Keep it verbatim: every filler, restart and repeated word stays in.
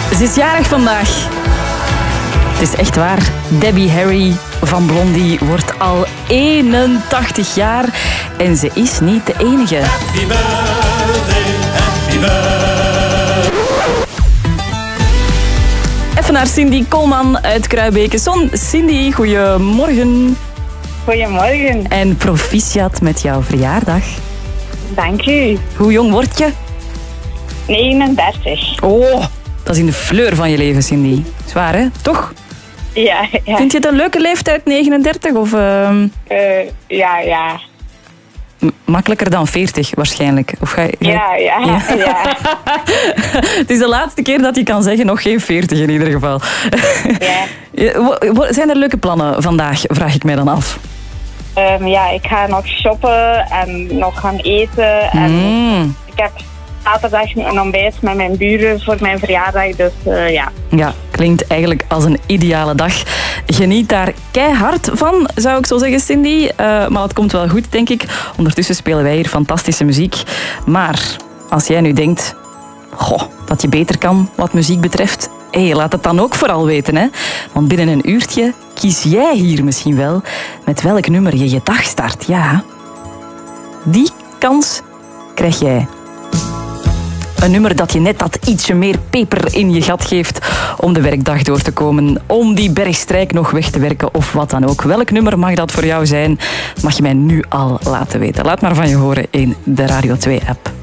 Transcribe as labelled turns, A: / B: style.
A: Ze is jarig vandaag. Het is echt waar. Debbie Harry van Blondie wordt al eenentachtig jaar. En ze is niet de enige.
B: Happy birthday, happy birthday.
A: Even naar Cindy Koolman uit Kruibeke. Cindy, goedemorgen.
C: Goedemorgen.
A: En proficiat met jouw verjaardag.
C: Dank u.
A: Hoe jong word je?
C: eenendertig.
A: Oh, dat is in de fleur van je leven, Cindy. Zwaar, hè? Toch?
C: Ja, ja.
A: Vind je het een leuke leeftijd, negenendertig? Of, uh...
C: Uh, ja, ja.
A: M- makkelijker dan veertig, waarschijnlijk. Of ga je...
C: Ja, ja, ja. ja.
A: Het is de laatste keer dat je kan zeggen, nog geen veertig in ieder geval.
C: Ja.
A: Zijn er leuke plannen vandaag, vraag ik mij dan af.
C: Um, ja, ik ga nog shoppen en nog gaan eten. En
A: Mm.
C: ik heb zaterdag een ontbijt met mijn buren voor mijn verjaardag. Dus uh, ja.
A: Ja, klinkt eigenlijk als een ideale dag. Geniet daar keihard van, zou ik zo zeggen, Cindy. Uh, maar het komt wel goed, denk ik. Ondertussen spelen wij hier fantastische muziek. Maar als jij nu denkt, goh, dat je beter kan wat muziek betreft, hey, laat het dan ook vooral weten, hè? Want binnen een uurtje kies jij hier misschien wel met welk nummer je je dag start. Ja, die kans krijg jij. Een nummer dat je net dat ietsje meer peper in je gat geeft om de werkdag door te komen, om die bergstrijk nog weg te werken of wat dan ook. Welk nummer mag dat voor jou zijn? Mag je mij nu al laten weten. Laat maar van je horen in de Radio twee app.